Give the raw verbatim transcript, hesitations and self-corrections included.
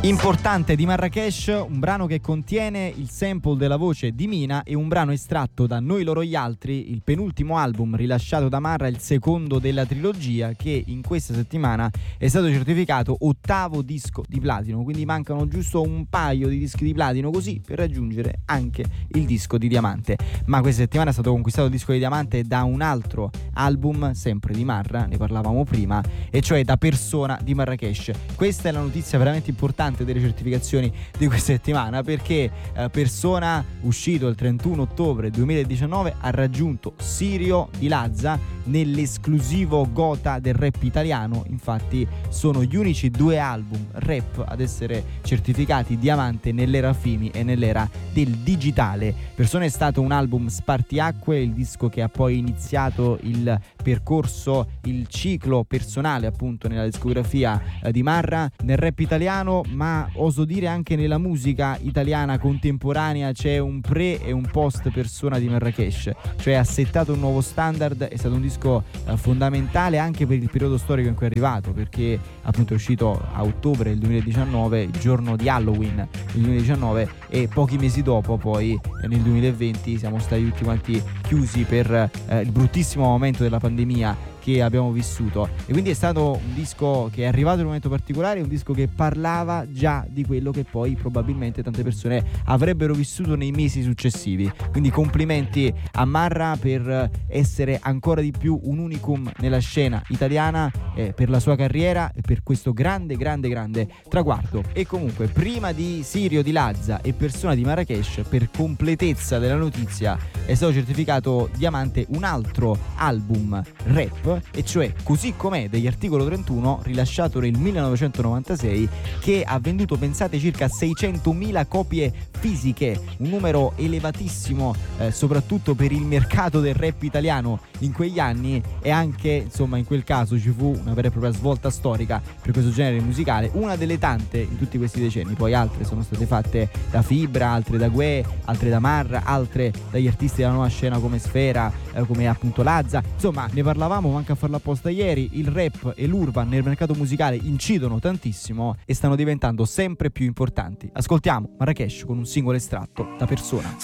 Importante di Marrakesh, un brano che contiene il sample della voce di Mina e un brano estratto da Noi Loro Gli Altri, il penultimo album rilasciato da Marra, il secondo della trilogia, che in questa settimana è stato certificato ottavo disco di platino, quindi mancano giusto un paio di dischi di platino così per raggiungere anche il disco di diamante. Ma questa settimana è stato conquistato il disco di diamante da un altro album, sempre di Marra, ne parlavamo prima, e cioè da Persona di Marrakesh. Questa è la notizia veramente importante delle certificazioni di questa settimana, perché eh, Persona, uscito il trentuno ottobre duemiladiciannove, ha raggiunto Sirio di Lazza nell'esclusivo Gotha del rap italiano. Infatti sono gli unici due album rap ad essere certificati diamante nell'era Fimi e nell'era del digitale. Persona è stato un album spartiacque, il disco che ha poi iniziato il percorso, il ciclo personale appunto nella discografia eh, di Marra nel rap italiano, ma oso dire anche nella musica italiana contemporanea c'è un pre e un post Persona di Marrakesh, cioè ha settato un nuovo standard. È stato un disco eh, fondamentale anche per il periodo storico in cui è arrivato, perché appunto è uscito a ottobre del duemiladiciannove, il giorno di Halloween del duemiladiciannove, e pochi mesi dopo poi eh, nel duemilaventi siamo stati tutti quanti chiusi per eh, il bruttissimo momento della pandemia che abbiamo vissuto. E quindi è stato un disco che è arrivato in un momento particolare, un disco che parlava già di quello che poi probabilmente tante persone avrebbero vissuto nei mesi successivi. Quindi complimenti a Marra per essere ancora di più un unicum nella scena italiana, eh, per la sua carriera e per questo grande grande grande traguardo. E comunque, prima di Sirio di Lazza e Persona di Marrakesh, per completezza della notizia, è stato certificato diamante un altro album rap, e cioè Così com'è degli Articolo trentuno, rilasciato nel millenovecentonovantasei, che ha venduto, pensate, circa seicentomila copie fisiche, un numero elevatissimo eh, soprattutto per il mercato del rap italiano in quegli anni. E anche insomma in quel caso ci fu una vera e propria svolta storica per questo genere musicale, una delle tante in tutti questi decenni. Poi altre sono state fatte da Fibra, altre da Guè, altre da Marra, altre dagli artisti della nuova scena come Sfera, eh, come appunto Lazza. Insomma, ne parlavamo manca a farlo apposta ieri, il rap e l'urban nel mercato musicale incidono tantissimo e stanno diventando sempre più importanti. Ascoltiamo Marrakesh con un singolo estratto da Persona.